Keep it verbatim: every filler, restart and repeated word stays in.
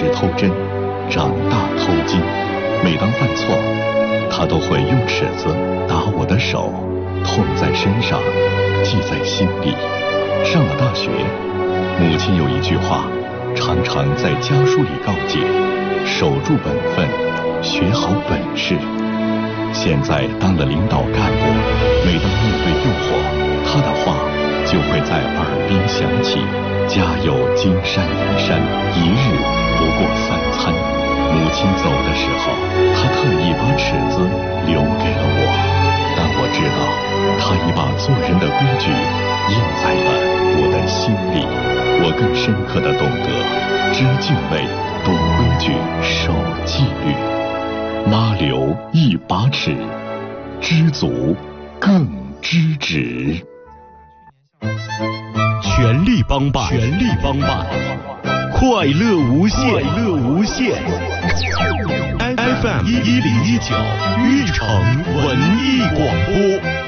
时偷针，长大偷金。每当犯错，他都会用尺子打我的手，痛在身上，记在心里。上了大学，母亲有一句话常常在家书里告诫：守住本分，学好本事。现在当了领导干部，每当面对诱惑，他的话就会在耳边响起：家有金山银山，一日不过三餐。母亲走的时候，她特意把尺子留给了我，但我知道她已把做人的规矩印在了我的心里。我更深刻地懂得知敬畏，懂规矩，守纪律。妈留一把尺，知足更知止。 全力帮办，全力帮办，快乐无限，快乐无限。F M 一一零一九，玉城文艺广播。